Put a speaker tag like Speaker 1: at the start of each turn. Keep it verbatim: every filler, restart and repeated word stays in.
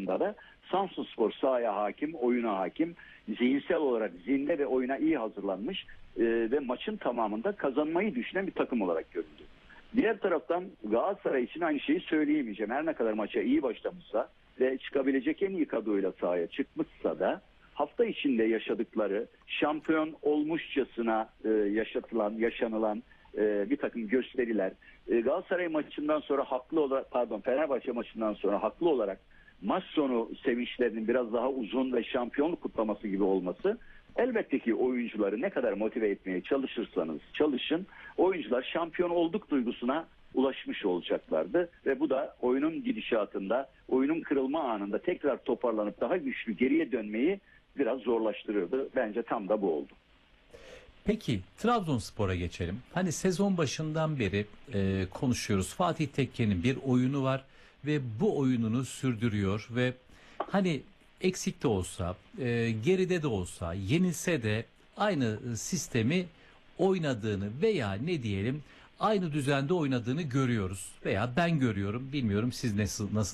Speaker 1: maçında da Samsunspor sahaya hakim, oyuna hakim, zihinsel olarak zinde ve oyuna iyi hazırlanmış e, ve maçın tamamında kazanmayı düşünen bir takım olarak göründü. Diğer taraftan Galatasaray için aynı şeyi söyleyemeyeceğim. Her ne kadar maça iyi başlamışsa ve çıkabilecek en iyi kadroyla sahaya çıkmışsa da hafta içinde yaşadıkları şampiyon olmuşçasına e, yaşatılan, yaşanılan e, bir takım gösteriler, e, Galatasaray maçından sonra haklı olarak, pardon Fenerbahçe maçından sonra haklı olarak maç sonu sevinçlerinin biraz daha uzun ve şampiyonluk kutlaması gibi olması, elbette ki oyuncuları ne kadar motive etmeye çalışırsanız çalışın, oyuncular şampiyon olduk duygusuna ulaşmış olacaklardı ve bu da oyunun gidişatında, oyunun kırılma anında tekrar toparlanıp daha güçlü geriye dönmeyi biraz zorlaştırırdı. Bence tam da bu oldu.
Speaker 2: Peki Trabzonspor'a geçelim. Hani sezon başından beri e, konuşuyoruz. Fatih Tekke'nin bir oyunu var ve bu oyununu sürdürüyor ve hani eksik de olsa, e, geride de olsa, yenilse de aynı sistemi oynadığını veya ne diyelim aynı düzende oynadığını görüyoruz. Veya ben görüyorum. Bilmiyorum siz nasıl nasıl